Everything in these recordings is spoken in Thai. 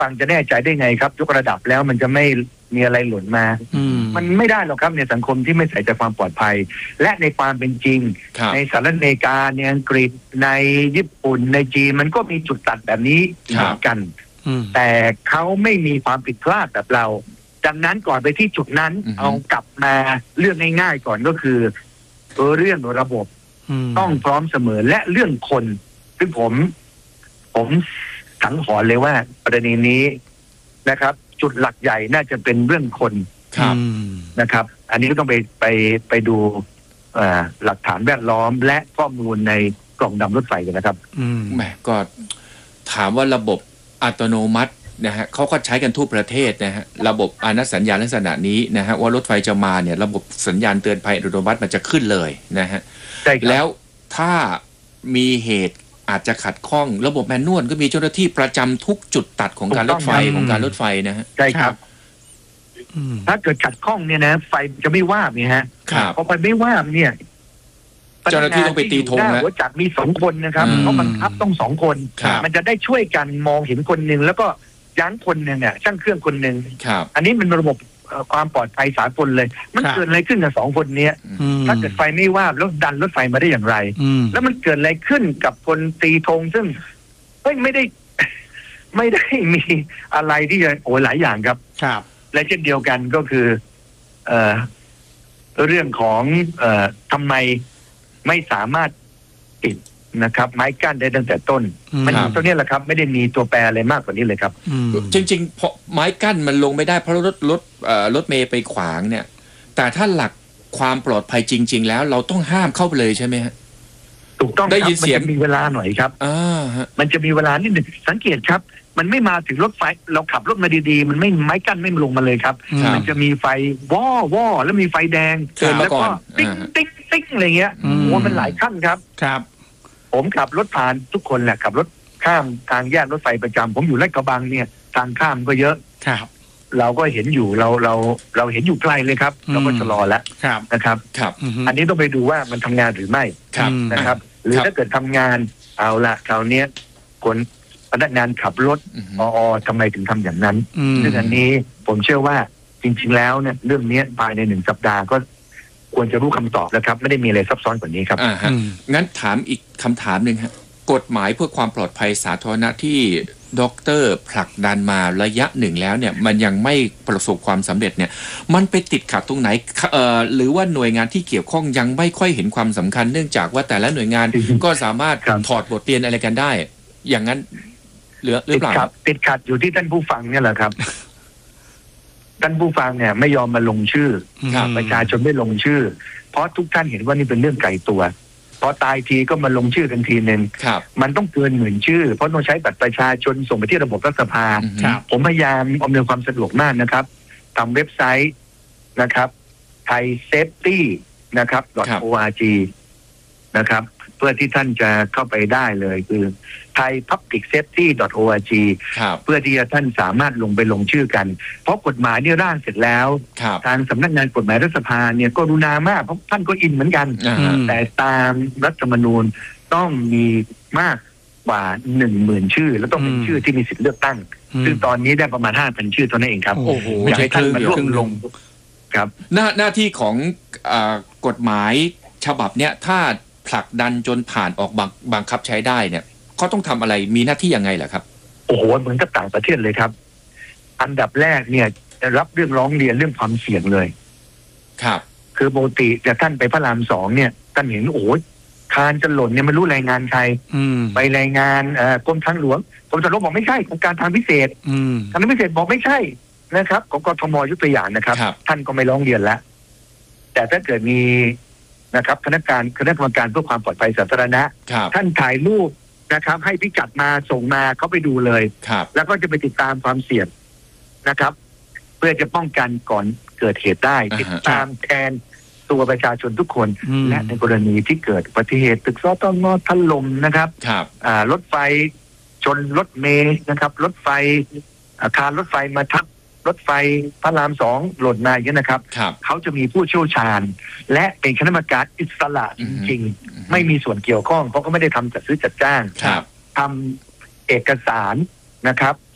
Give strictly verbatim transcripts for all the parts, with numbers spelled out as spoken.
ฟังจะแน่ใจได้ไงครับยกระดับแล้วมันจะไม่มีอะไรหล่นมามันไม่ได้หรอกครับในสังคมที่ไม่ใส่ใจความปลอดภัยและในความเป็นจริงในสหรัฐอเมริกาในอังกฤษในญี่ปุ่นในจีนมันก็มีจุดตัดแบบนี้เหมือนกันแต่เขาไม่มีความผิดพลาดแบบเราดังนั้นก่อนไปที่จุดนั้นเอากลับมาเรื่องง่ายๆก่อนก็คือเรื่องระบบต้องพร้อมเสมอและเรื่องคนซึ่งผมผมสังหรณ์เลยว่าประเด็นนี้นะครับจุดหลักใหญ่น่าจะเป็นเรื่องคนนะครับอันนี้ก็ต้องไปไปไปดูหลักฐานแวดล้อมและข้อมูลในกล่องดำรถไฟกันนะครับแหมก็ถามว่าระบบอัตโนมัตินะฮะเขาก็ใช้กันทั่วประเทศนะฮะระบบอนุสัญญาณลักษณะนี้นะฮะว่ารถไฟจะมาเนี่ยระบบสัญญาณเตือนภัยอัตโนมัติมันจะขึ้นเลยนะฮะแล้วถ้ามีเหตุอาจจะขัดข้องระบบแมนนวลก็มีเจ้าหน้าที่ประจำทุกจุดตัดของการรถไฟของการรถไฟนะฮะใช่ครับถ้าเกิดขัดข้องเนี่ยนะไฟจะไม่ว่าเนี่ยฮะพอไฟไม่ว่าเนี่ยเจ้าหน้าที่ต้องไปตีธงนะหัวจักรมีสองคนนะครับเขาบังคับต้องสองคนมันจะได้ช่วยกันมองเห็นคนหนึ่งแล้วก็ยั้งคนหนึ่งเนี่ยช่างเครื่องคนหนึ่งอันนี้มันระบบความปลอดภัยสากลเลยมันเกิดอะไรขึ้นกับสองคนนี้ถ้าเกิดไฟไม่ว่าแล้วดันรถไฟมาได้อย่างไรแล้วมันเกิดอะไรขึ้นกับคนตีธงซึ่งไม่ได้ไม่ได้มีอะไรที่จะโอ้หลายอย่างครับครับและเช่นเดียวกันก็คือเอ่อเรื่องของเอ่อทำไมไม่สามารถปิดนะครับไม้กั้นได้ตั้งแต่ต้นมันตัวนี้แหละครับไม่ได้มีตัวแปรอะไรมากกว่านี้เลยครับจริงๆเพราะไม้กั้นมันลงไม่ได้เพราะรถรถรถเมย์ไปขวางเนี่ยแต่ถ้าหลักความปลอดภัยจริงๆแล้วเราต้องห้ามเข้าไปเลยใช่ไหมฮะถูกต้องครับมันจะมีเวลาหน่อยครับมันจะมีเวลานิดหนึ่งสังเกตครับมันไม่มาถึงรถไฟเราขับรถมาดีๆมันไม่ไม้กั้นไม่ลงมาเลยครับมันจะมีไฟว่อว่อแล้วมีไฟแดงแล้วก็ติ๊งติ๊งติ๊งอะไรเงี้ยโอ้มันหลายขั้นครับครับผมขับรถผ่านทุกคนแหละขับรถข้ามทางแยกรถไฟประจำผมอยู่ลาดกระบังเนี่ยทางข้ามก็เยอะครับเราก็เห็นอยู่เราเราเราเห็นอยู่ไกลเลยครับเราก็ชะลอแล้วนะครับครับอันนี้ต้องไปดูว่ามันทำงานหรือไม่นะครับหรือถ้าเกิดทำงานเอาละคราวนี้คนพนักงานขับรถออทำไมถึงทำอย่างนั้นซึ่งอันนี้ผมเชื่อว่าจริงๆแล้วเนี่ยเรื่องนี้ภายในหนึ่งสัปดาห์ก็ควรจะรู้คำตอบแล้วครับไม่ได้มีอะไรซับซ้อนกว่านี้ครับอ่าฮะงั้นถามอีกคำถามหนึ่งฮะกฎหมายเพื่อความปลอดภัยสาธารณะที่ด็อกเตอร์ผลักดันมาระยะหนึ่งแล้วเนี่ยมันยังไม่ประสบความสำเร็จเนี่ยมันไปติดขัดตรงไหนเอ่อหรือว่าหน่วยงานที่เกี่ยวข้องยังไม่ค่อยเห็นความสำคัญเนื่องจากว่าแต่ละหน่วยงานก็สามารถถอดบทเรียนอะไรกันได้อย่างนั้นหรือหรือเปล่าติดขัดอยู่ที่ท่านผู้ฟังเนี่ยแหละครับท่านผู้ฟังเนี่ยไม่ยอมมาลงชื่อประชาชนไม่ลงชื่อเพราะทุกท่านเห็นว่านี่เป็นเรื่องไกลตัวพอตายทีก็มาลงชื่อกันทีนึงมันต้องเกินหมื่นชื่อเพราะต้องใช้บัตรประชาชนส่งไปที่ระบบรัฐสภาผมพยายามอำนวยความสะดวกมากนะครับทำเว็บไซต์นะครับ ไทยเซฟตี้นะครับ .org นะครับเพื่อที่ท่านจะเข้าไปได้เลยคือ ไทยพับลิกเซฟตี้ .org เพื่อที่จะท่านสามารถลงไปลงชื่อกันเพราะกฎหมายนี่ร่างเสร็จแล้วทางสำนักงานกฎหมายรัฐสภาเนี่ยก็รุณามากเพราะท่านก็อินเหมือนกันแต่ตามรัฐธรรมนูญต้องมีมากกว่าหนึ่งหมื่นชื่อแล้วต้องเป็นชื่อที่มีสิทธิเลือกตั้งซึ่งตอนนี้ได้ประมาณห้าพันชื่อเท่านั้นเองครับโอ้โหอยากให้ท่านมาร่วมลงครับหน้าหน้าที่ของกฎหมายฉบับเนี้ยถ้าผลักดันจนผ่านออกบังคับใช้ได้เนี่ยเขาต้องทำอะไรมีหน้าที่ยังไงล่ะครับโอ้โหเหมือนกับต่างประเทศเลยครับอันดับแรกเนี่ยจะรับเรื่องร้องเรียนเรื่องความเสี่ยงเลยครับคือปกติแต่ท่านไปพระรามสองเนี่ยท่านเห็นโอ้โหคานจะหล่นเนี่ยไม่รู้รายงานใครไปรายงานกรมทางหลวงกรมทางหลวงบอกไม่ใช่โครงการทางพิเศษทางพิเศษบอกไม่ใช่นะครับของกทมยกตัวอย่างนะครับท่านก็ไม่ร้องเรียนแล้วแต่ถ้าเกิดมีนะครับคณะกรรมการคณะกรรมการเพื่อความปลอดภัยสาธารณะท่านถ่ายรูปนะครับให้พิกัดมาส่งมาเขาไปดูเลยแล้วก็จะไปติดตามความเสี่ยงนะครับเพื่อจะป้องกันก่อนเกิดเหตุได้ติดตามแทนตัวประชาชนทุกคนและในกรณีที่เกิดอุบัติเหตุตึกสตงถล่มนะครับรถไฟชนรถเมล์นะครับรถไฟอาคารรถไฟมาทับรถไฟพระรามสองหล่นมาอย่างนี้นะครับเขาจะมีผู้เชี่ยวชาญและเป็นคณะกรรมการอิสระจริงๆไม่มีส่วนเกี่ยวข้องเพราะก็ไม่ได้ทำจัดซื้อจัดจ้างทำเอกสารนะครับ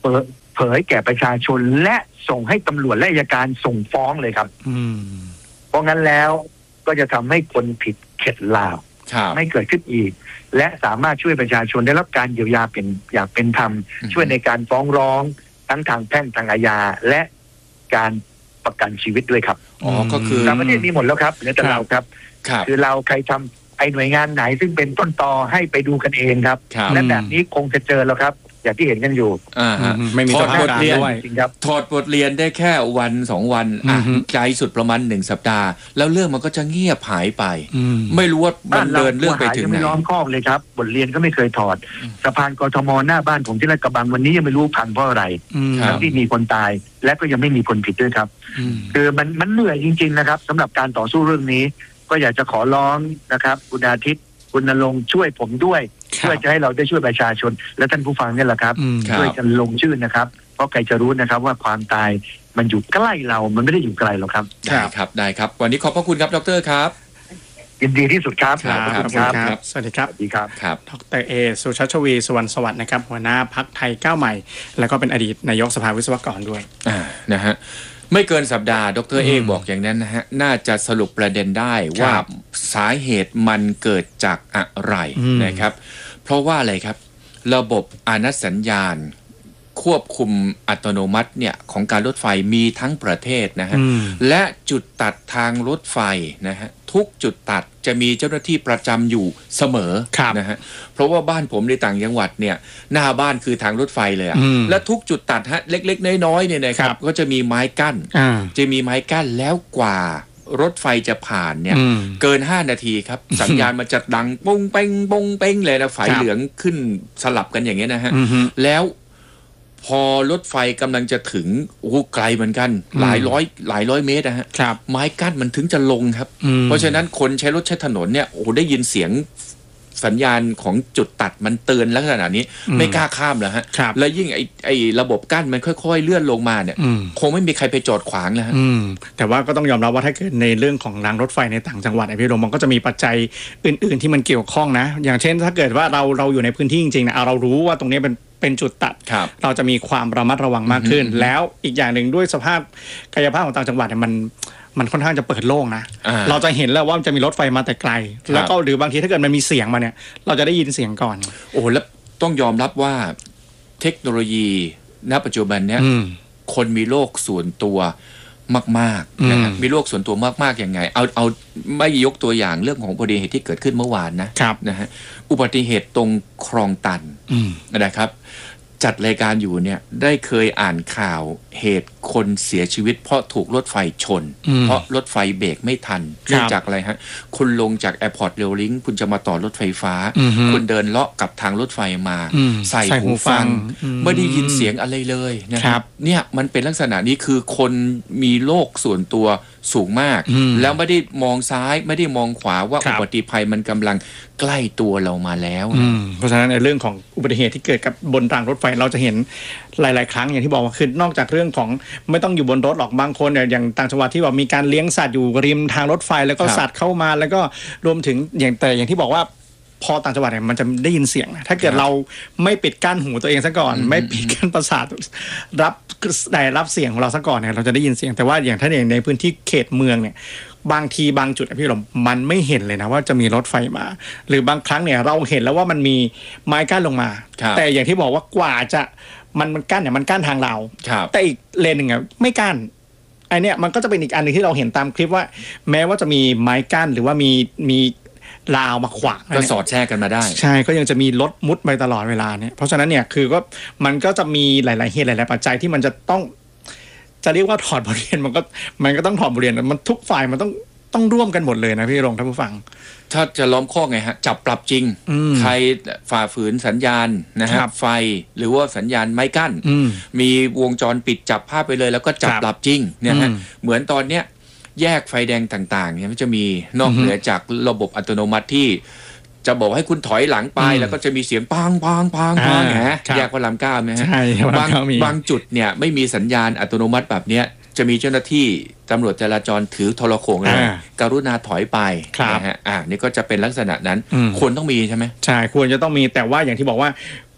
เปิดเผยแก่ประชาชนและส่งให้ตำรวจและอัยการส่งฟ้องเลยครับเพราะงั้นแล้วก็จะทำให้คนผิดเข็ดหลาบไม่เกิดขึ้นอีกและสามารถช่วยประชาชนได้รับการเยียวยาเป็นอย่างเป็นธรรมช่วยในการฟ้องร้องทั้งทางแพ่งทางอาญาและการประกันชีวิตด้วยครับอ๋อก็คือต่างประเทศมีหมดแล้วครับเหลือแต่เราครับคือเราใครทำไอ้หน่วยงานไหนซึ่งเป็นต้นตอให้ไปดูกันเองครับและแบบนี้คงจะเจอแล้วครับอย่างที่เห็นกันอยู่อ่าไม่มีถอดบทเรียนถอดบทเรียนได้แค่วันสองวันอ่ะใจสุดประมาณหนึ่งสัปดาห์แล้วเรื่องมันก็จะเงียบหายไปไม่รู้ว่ามันเดินเรื่องไปถึงไหนไม่ล้อมคอกเลยครับบทเรียนก็ไม่เคยถอดสะพานกทมหน้าบ้านผมที่ลาดกระบังวันนี้ยังไม่รู้พังเพราะอะไรทั้งที่มีคนตายและก็ยังไม่มีคนผิดด้วยครับคือมันมันเหนื่อยจริงๆนะครับสำหรับการต่อสู้เรื่องนี้ก็อยากจะขอร้องนะครับคุณอาทิตย์คุณณรงค์ช่วยผมด้วยเพื่อจะให้เราได้ช่วยประชาชนและท่านผู้ฟังนี่แหละครับช่วยกันลงชื่อนะครับเพราะใครจะรู้นะครับว่าความตายมันอยู่ใกล้เรามันไม่ได้อยู่ไกลหรอกครับได้ครับได้ครับวันนี้ขอบพระคุณครับดร.ครับยินดีที่สุดครับขอบคุณครับสวัสดีครับสวัสดีครับครับดร.เอสุชัชวีสุวรรณสวัสดิ์นะครับหัวหน้าพรรคไทยก้าวใหม่แล้วก็เป็นอดีตนายกสภาวิศวกรด้วยอ่านะฮะไม่เกินสัปดาห์ดร.เอกบอกอย่างนั้นนะฮะน่าจะสรุปประเด็นได้ว่าสาเหตุมันเกิดจากอะไรนะครับเพราะว่าอะไรครับระบบอนุสัญญาณควบคุมอัตโนมัติเนี่ยของการรถไฟมีทั้งประเทศนะฮะและจุดตัดทางรถไฟนะฮะทุกจุดตัดจะมีเจ้าหน้าที่ประจำอยู่เสมอนะฮะเพราะว่าบ้านผมในต่างจังหวัดเนี่ยหน้าบ้านคือทางรถไฟเลยอะและทุกจุดตัดฮะเล็กๆน้อยๆเนี่ยนะครับก็จะมีไม้กั้นจะมีไม้กั้นแล้วกว่ารถไฟจะผ่านเนี่ยเกินห้านาทีครับสัญญาณมันจะดังปุ้งเป้งปุ้งเป้งเลยนะไฟเหลืองขึ้นสลับกันอย่างเงี้ยนะฮะแล้วพอรถไฟกำลังจะถึงโอ้ไกลเหมือนกันหลายร้อยหลายร้อยเมตรนะฮะไม้กั้นมันถึงจะลงครับเพราะฉะนั้นคนใช้รถใช้ถนนเนี่ยโอ้ได้ยินเสียงสัญญาณของจุดตัดมันเตือนลักษณะนี้ไม่กล้าข้ามแล้วฮะแล้วยิ่งไอ้ไอ้ระบบกั้นมันค่อยๆเลื่อนลงมาเนี่ยคงไม่มีใครไปจอดขวางแล้วฮะแต่ว่าก็ต้องยอมรับว่าถ้าเกิดในเรื่องของรางรถไฟในต่างจังหวัดไอ้พี่โรมมันก็จะมีปัจจัยอื่นๆที่มันเกี่ยวข้องนะอย่างเช่นถ้าเกิดว่าเราเราอยู่ในพื้นที่จริงๆนะเรารู้ว่าตรงนี้เป็นเป็นจุดตัดเราจะมีความระมัดระวังมากขึ้นแล้วอีกอย่างหนึ่งด้วยสภาพกายภาพของต่างจังหวัดเนี่ยมันมันค่อนข้างจะเปิดโล่งนะเราจะเห็นแล้วว่ามันจะมีรถไฟมาแต่ไกลแล้วก็หรือบางทีถ้าเกิดมันมีเสียงมาเนี่ยเราจะได้ยินเสียงก่อนโอ้แล้วต้องยอมรับว่าเทคโนโลยีณปัจจุบันเนี้ยคนมีโลกส่วนตัวมากๆนะฮะมีโลกส่วนตัวมากๆยังไงเอาเอาไม่ยกตัวอย่างเรื่องของอุบัติเหตุที่เกิดขึ้นเมื่อวานนะนะฮะอุบัติเหตุตรงคลองตันนะครับจัดรายการอยู่เนี่ยได้เคยอ่านข่าวเหตุคนเสียชีวิตเพราะถูกรถไฟชนเพราะรถไฟเบรกไม่ทันเนื่องจากอะไรฮะคุณลงจากแอร์พอร์ตเรลลิงคุณจะมาต่อรถไฟฟ้าคุณเดินเลาะกับทางรถไฟมาใส่หูฟังไม่ได้ยินเสียงอะไรเลยนะครับเนี่ยมันเป็นลักษณะนี้คือคนมีโลกส่วนตัวสูงมากแล้วไม่ได้มองซ้ายไม่ได้มองขวาว่าอุบัติภัยมันกำลังใกล้ตัวเรามาแล้วเพราะฉะนั้นในเรื่องของอุบัติเหตุที่เกิดกับบนรางรถไฟเราจะเห็นหลายๆครั้งอย่างที่บอกว่าคือนอกจากเรื่องของไม่ต้องอยู่บนรถหรอกบางคนเนี่ยอย่างต่างจังหวัดที่ว่ามีการเลี้ยงสัตว์อยู่ริมทางรถไฟแล้วก็สัตว์เข้ามาแล้วก็รวมถึงอย่างแต่อย่างที่บอกว่าพอต่างจังหวัดเนี่ยมันจะได้ยินเสียงนะถ้าเกิดเราไม่ปิดกั้นหูตัวเองซะก่อนไม่ปิดกั้นประสาทรับได้รับเสียงของเราซะก่อนเนี่ยเราจะได้ยินเสียงแต่ว่าอย่างถ้าอย่างในพื้นที่เขตเมืองเนี่ยบางทีบางจุดพี่หลมมันไม่เห็นเลยนะว่าจะมีรถไฟมาหรือบางครั้งเนี่ยเราเห็นแล้วว่ามันมีไม้กั้นลงมาแต่อย่างที่บอกว่ากว่าจะมันมันกั้นเนี่ยมันกั้นทางเราแต่อีกเลนหนึ่งอ่ะไม่กั้นไอเนี้ยมันก็จะเป็นอีกอันนึงที่เราเห็นตามคลิปว่าแม้ว่าจะมีไม้กั้นหรือว่ามีมีราวมาขวางก็สอดแทรกกันมาได้ใช่ก็ยังจะมีรถมุดไปตลอดเวลาเนี่ยเพราะฉะนั้นเนี่ยคือก็มันก็จะมีหลายๆเหตุหลายๆปัจจัยที่มันจะต้องจะเรียกว่าถอดบทเรียนมันก็มันก็ต้องถอดบทเรียนมันทุกฝ่ายมันต้องต้องร่วมกันหมดเลยนะพี่รงท่านผู้ฟังถ้าจะล้อมข้อไงฮะจับปรับจริงใครฝ่าฝืนสัญญาณนะฮะไฟหรือว่าสัญญาณไม้กั้นมีวงจรปิดจับภาพไปเลยแล้วก็จับปรับจริงเนี่ยฮะเหมือนตอนเนี้ยแยกไฟแดงต่างๆเนี่ยมันจะมีนอกเหนือจากระบบอัตโนมัติที่จะบอกให้คุณถอยหลังไปแล้วก็จะมีเสียงปังปังปังปังฮะแยกพระรามเก้าไหมฮะบางบางจุดเนี่ยไม่มีสัญญาณอัตโนมัติแบบเนี้ยจะมีเจ้าหน้าที่ตำรวจจราจรถือโทรโข่งเลยกรุณาถอยไปนะฮะอ่านี่ก็จะเป็นลักษณะนั้นควรต้องมีใช่ไหมใช่ควรจะต้องมีแต่ว่าอย่างที่บอกว่า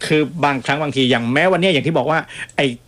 คือบางครั้งบางทีอย่างแม้วันนี้อย่างที่บอกว่าไอ้